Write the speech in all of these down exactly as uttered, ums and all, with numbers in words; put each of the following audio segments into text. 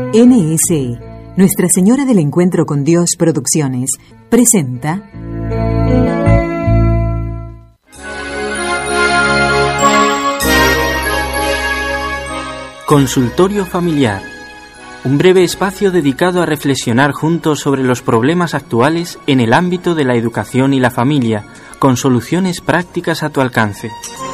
N S E, Nuestra Señora del Encuentro con Dios Producciones, presenta Consultorio Familiar, un breve espacio dedicado a reflexionar juntos sobre los problemas actuales en el ámbito de la educación y la familia, con soluciones prácticas a tu alcance.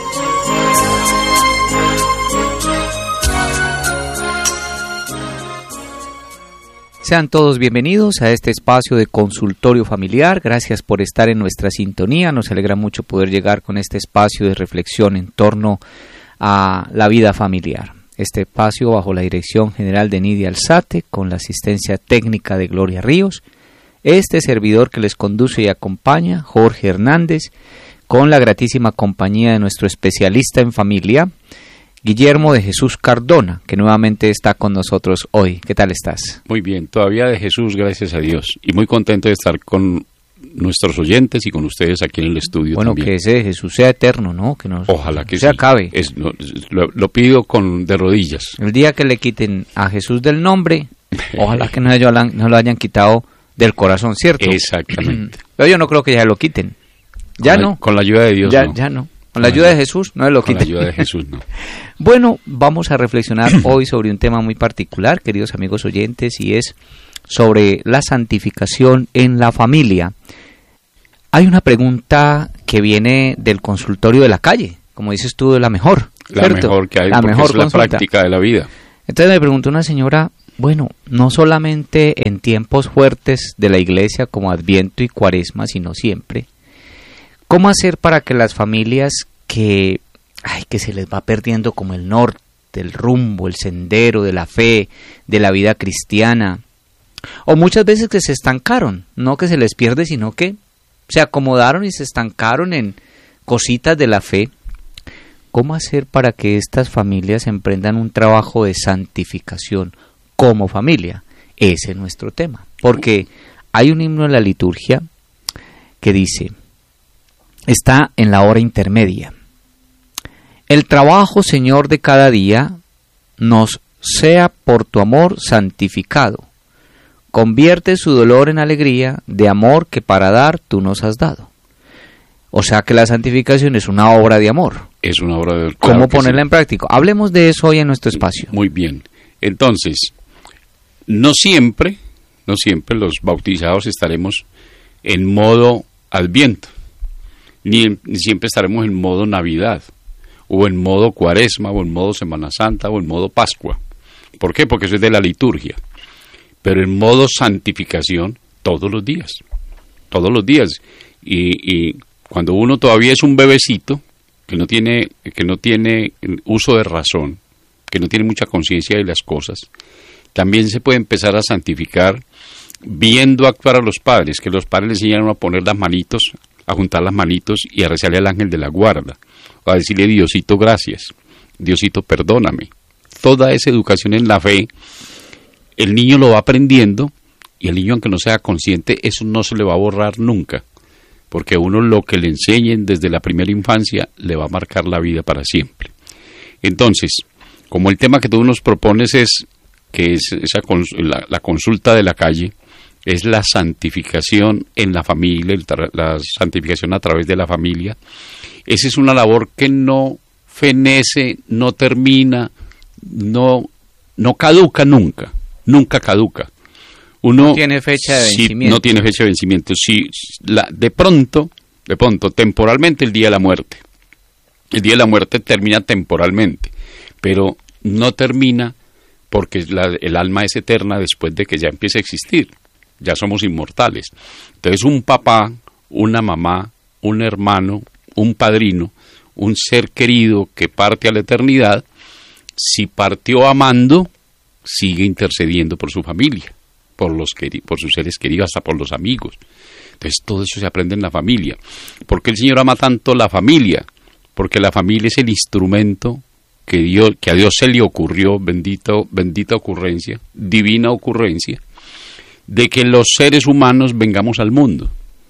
Sean todos bienvenidos a este espacio de Consultorio Familiar. Gracias por estar en nuestra sintonía. Nos alegra mucho poder llegar con este espacio de reflexión en torno a la vida familiar. Este espacio bajo la dirección general de Nidia Alzate, con la asistencia técnica de Gloria Ríos. Este servidor que les conduce y acompaña, Jorge Hernández, con la gratísima compañía de nuestro especialista en familia, Guillermo de Jesús Cardona, que nuevamente está con nosotros hoy. ¿Qué tal estás? Muy bien, todavía de Jesús, gracias a Dios. Y muy contento de estar con nuestros oyentes y con ustedes aquí en el estudio. Bueno, también. Que ese Jesús sea eterno, ¿no? Que nos, Ojalá que se sí. acabe. Es, no, lo, lo pido con de rodillas. El día que le quiten a Jesús del nombre, ojalá que no, no lo hayan quitado del corazón, ¿cierto? Exactamente. Pero yo no creo que ya lo quiten. Ya con no. La, con la ayuda de Dios, ya, no. Ya no. Con la ayuda de Jesús no lo quiten. Con la ayuda de Jesús, no. Bueno, vamos a reflexionar hoy sobre un tema muy particular, queridos amigos oyentes, y es sobre la santificación en la familia. Hay una pregunta que viene del consultorio de la calle, como dices tú, de la mejor, La ¿cierto? mejor que hay, la porque mejor es la consulta. práctica de la vida. Entonces me preguntó una señora, bueno, no solamente en tiempos fuertes de la iglesia como Adviento y Cuaresma, sino siempre, ¿cómo hacer para que las familias que, ay, que se les va perdiendo como el norte, el rumbo, el sendero de la fe, de la vida cristiana, o muchas veces que se estancaron, no que se les pierde, sino que se acomodaron y se estancaron en cositas de la fe? ¿Cómo hacer para que estas familias emprendan un trabajo de santificación como familia? Ese es nuestro tema, porque hay un himno en la liturgia que dice, está en la hora intermedia. El trabajo, Señor, de cada día nos sea por tu amor santificado. Convierte su dolor en alegría de amor que para dar tú nos has dado. O sea que la santificación es una obra de amor. Es una obra de... ¿Cómo claro ponerla sí. en práctica? Hablemos de eso hoy en nuestro espacio. Muy bien. Entonces, no siempre, no siempre los bautizados estaremos en modo Adviento. Ni, en, ni siempre estaremos en modo Navidad, o en modo Cuaresma, o en modo Semana Santa, o en modo Pascua. ¿Por qué? Porque eso es de la liturgia. Pero en modo santificación, todos los días. Todos los días. Y, y cuando uno todavía es un bebecito, que no tiene, que no tiene uso de razón, que no tiene mucha conciencia de las cosas, también se puede empezar a santificar viendo actuar a los padres, que los padres le enseñaron a poner las manitos, a juntar las manitos y a rezarle al ángel de la guarda, o a decirle Diosito gracias, Diosito perdóname. Toda esa educación en la fe, el niño lo va aprendiendo, y el niño, aunque no sea consciente, eso no se le va a borrar nunca, porque uno lo que le enseñen desde la primera infancia le va a marcar la vida para siempre. Entonces, como el tema que tú nos propones es, que es esa la, la consulta de la calle, es la santificación en la familia, la santificación a través de la familia. Esa es una labor que no fenece, no termina, no, no caduca nunca, nunca caduca. Uno, no tiene fecha de si, vencimiento. No tiene fecha de vencimiento. Si la, de pronto, de pronto, temporalmente el día de la muerte. El día de la muerte termina temporalmente, pero no termina porque la, el alma es eterna después de que ya empiece a existir. Ya somos inmortales. Entonces un papá, una mamá, un hermano, un padrino, un ser querido que parte a la eternidad, si partió amando, sigue intercediendo por su familia, por los por sus seres queridos, hasta por los amigos. Entonces todo eso se aprende en la familia. ¿Por qué el Señor ama tanto la familia? Porque la familia es el instrumento que Dios, que a Dios se le ocurrió, bendito, bendita ocurrencia, divina ocurrencia, de que los seres humanos vengamos al mundo.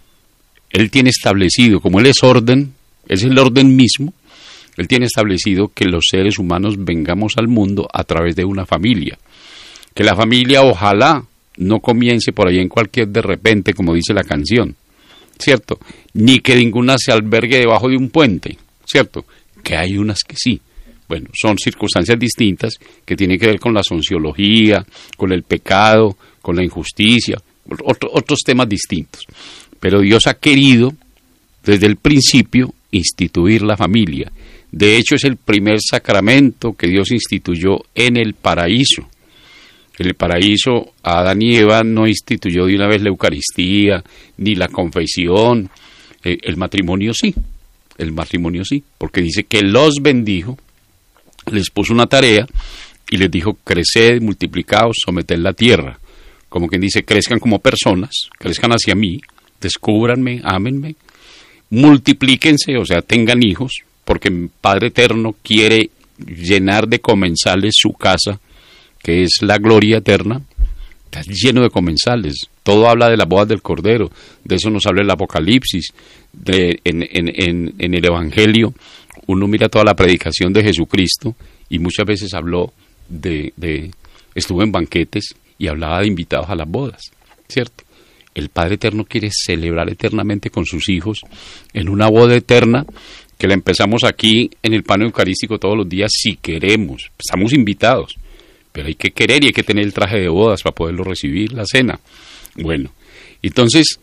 Él tiene establecido, como Él es orden, es el orden mismo, Él tiene establecido que los seres humanos vengamos al mundo a través de una familia. que la familia ojalá no comience por ahí en cualquier de repente, como dice la canción, ¿cierto? Ni que ninguna se albergue debajo de un puente, ¿cierto? Que hay unas que sí. Bueno, son circunstancias distintas que tienen que ver con la sociología, con el pecado, con la injusticia, otro, otros temas distintos. Pero Dios ha querido, desde el principio, instituir la familia. De hecho, es el primer sacramento que Dios instituyó en el paraíso. En el paraíso, Adán y Eva no instituyó de una vez la Eucaristía, ni la confesión. Eh, el matrimonio sí, el matrimonio sí, porque dice que los bendijo, les puso una tarea y les dijo, creced, multiplicaos, someted la tierra. Como quien dice, crezcan como personas, crezcan hacia mí, descúbranme, ámenme, multiplíquense, o sea, tengan hijos, porque mi Padre Eterno quiere llenar de comensales su casa, que es la gloria eterna. Está lleno de comensales. Todo habla de las bodas del Cordero. De eso nos habla el Apocalipsis. De, en, en, en, en el Evangelio, uno mira toda la predicación de Jesucristo y muchas veces habló de, de... estuvo en banquetes y hablaba de invitados a las bodas, ¿cierto? El Padre Eterno quiere celebrar eternamente con sus hijos en una boda eterna que la empezamos aquí en el pan eucarístico todos los días si queremos. Estamos invitados, pero hay que querer y hay que tener el traje de bodas para poderlo recibir, la cena. Bueno, entonces,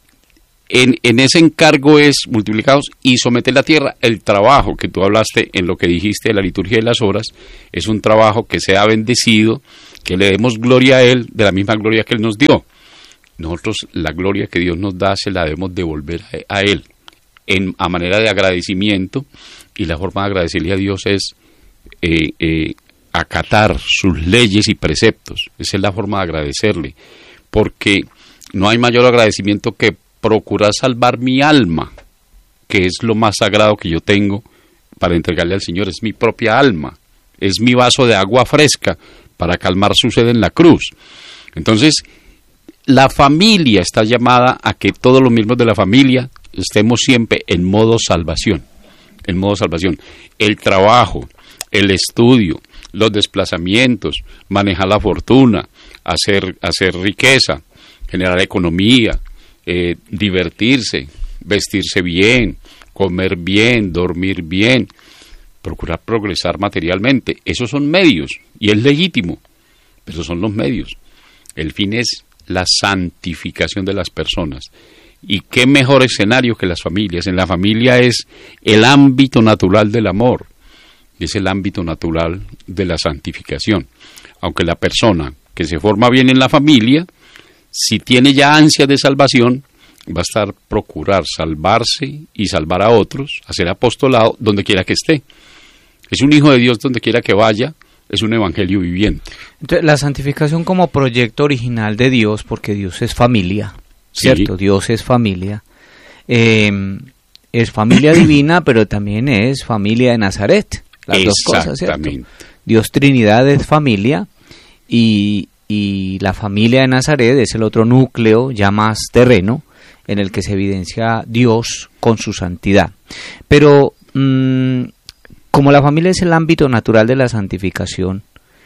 en, en ese encargo es multiplicados y someter la tierra. El trabajo que tú hablaste en lo que dijiste de la liturgia de las horas es un trabajo que sea bendecido, que le demos gloria a Él de la misma gloria que Él nos dio. Nosotros la gloria que Dios nos da se la debemos devolver a, a Él en, a manera de agradecimiento, y la forma de agradecerle a Dios es eh, eh, acatar sus leyes y preceptos. Esa es la forma de agradecerle, porque no hay mayor agradecimiento que procurar salvar mi alma, que es lo más sagrado que yo tengo para entregarle al Señor. Es mi propia alma, es mi vaso de agua fresca para calmar su sed en la cruz. Entonces, la familia está llamada a que todos los miembros de la familia estemos siempre en modo salvación, en modo salvación. El trabajo, el estudio, los desplazamientos, manejar la fortuna, hacer, hacer riqueza, generar economía, eh, divertirse, vestirse bien, comer bien, dormir bien, procurar progresar materialmente. Esos son medios, y es legítimo, pero son los medios. El fin es la santificación de las personas. Y qué mejor escenario que las familias. En la familia es el ámbito natural del amor, es el ámbito natural de la santificación. Aunque la persona que se forma bien en la familia, si tiene ya ansia de salvación, va a estar procurar salvarse y salvar a otros, hacer apostolado donde quiera que esté. Es un hijo de Dios donde quiera que vaya, es un evangelio viviente. Entonces, la santificación como proyecto original de Dios, porque Dios es familia, ¿cierto? Sí. Dios es familia. Eh, es familia divina, pero también es familia de Nazaret. Las dos cosas, ¿cierto? Dios Trinidad es familia y, y la familia de Nazaret es el otro núcleo ya más terreno en el que se evidencia Dios con su santidad. Pero mmm, como la familia es el ámbito natural de la santificación,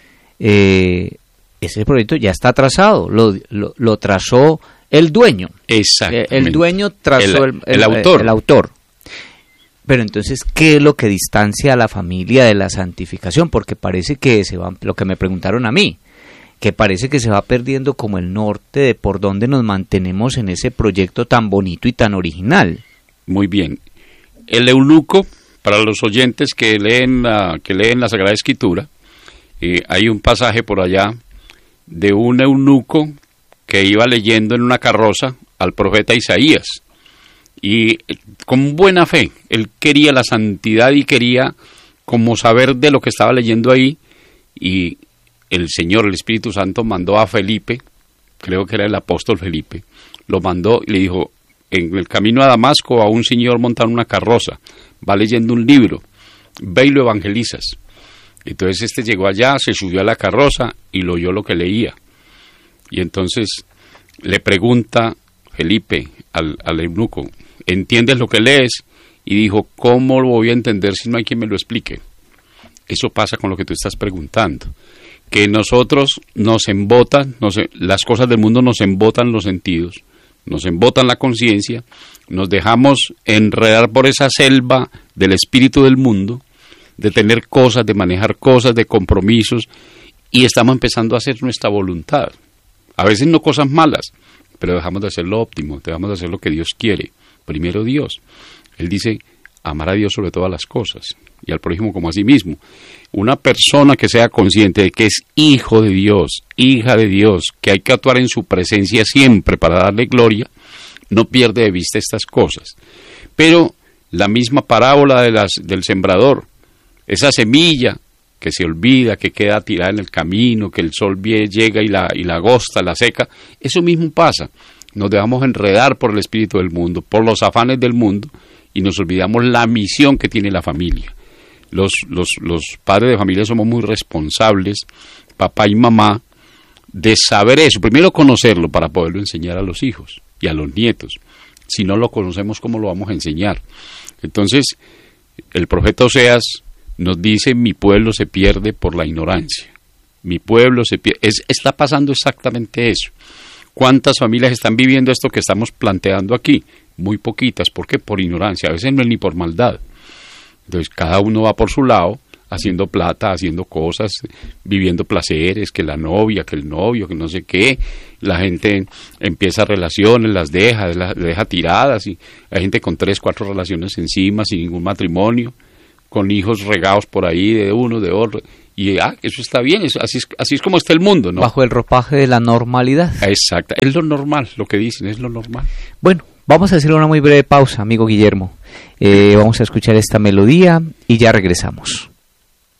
eh, ese proyecto ya está trazado, lo, lo, lo trazó el dueño. Exactamente. El dueño trazó el, el, el, el autor. El autor. Pero entonces, ¿qué es lo que distancia a la familia de la santificación? Porque parece que se va, lo que me preguntaron a mí, que parece que se va perdiendo como el norte de por dónde nos mantenemos en ese proyecto tan bonito y tan original. Muy bien. El eunuco, para los oyentes que leen la, que leen la Sagrada Escritura, eh, hay un pasaje por allá de un eunuco que iba leyendo en una carroza al profeta Isaías. Y con buena fe, él quería la santidad y quería como saber de lo que estaba leyendo ahí, y el Señor, el Espíritu Santo, mandó a Felipe, creo que era el apóstol Felipe, lo mandó y le dijo, en el camino a Damasco a un señor montado en una carroza, va leyendo un libro, ve y lo evangelizas. Entonces este llegó allá, se subió a la carroza y lo oyó lo que leía. Y entonces le pregunta Felipe al, al eunuco, ¿entiendes lo que lees? Y dijo, ¿cómo lo voy a entender si no hay quien me lo explique? Eso pasa con lo que tú estás preguntando. que nosotros nos embotan, nos, las cosas del mundo nos embotan los sentidos, nos embotan la conciencia, nos dejamos enredar por esa selva del espíritu del mundo, de tener cosas, de manejar cosas, de compromisos, y estamos empezando a hacer nuestra voluntad. A veces no cosas malas, pero dejamos de hacer lo óptimo, dejamos de hacer lo que Dios quiere. Primero Dios. Él dice, amar a Dios sobre todas las cosas, y al prójimo como a sí mismo. Una persona que sea consciente de que es hijo de Dios, hija de Dios, que hay que actuar en su presencia siempre para darle gloria, no pierde de vista estas cosas. Pero la misma parábola de las, del sembrador, esa semilla que se olvida, que queda tirada en el camino, que el sol vie, llega y la, y la agosta, la seca, eso mismo pasa. Nos dejamos enredar por el espíritu del mundo, por los afanes del mundo, y nos olvidamos la misión que tiene la familia. Los, los, los padres de familia somos muy responsables, papá y mamá, de saber eso. Primero conocerlo para poderlo enseñar a los hijos y a los nietos. Si no lo conocemos, ¿cómo lo vamos a enseñar? Entonces, el profeta Oseas nos dice, mi pueblo se pierde por la ignorancia. Mi pueblo se pierde. Es, está pasando exactamente eso. ¿Cuántas familias están viviendo esto que estamos planteando aquí? Muy poquitas. ¿Por qué? Por ignorancia. A veces no es ni por maldad. Entonces, cada uno va por su lado, haciendo plata, haciendo cosas, viviendo placeres, que la novia, que el novio, que no sé qué. La gente empieza relaciones, las deja, las deja tiradas. Y hay gente con tres, cuatro relaciones encima, sin ningún matrimonio, con hijos regados por ahí de uno, de otro. Y ah, eso está bien, eso, así, es, así es como está el mundo, ¿no? Bajo el ropaje de la normalidad. Exacto, es lo normal, lo que dicen, es lo normal. Bueno, vamos a hacer una muy breve pausa, amigo Guillermo. Eh, vamos a escuchar esta melodía y ya regresamos.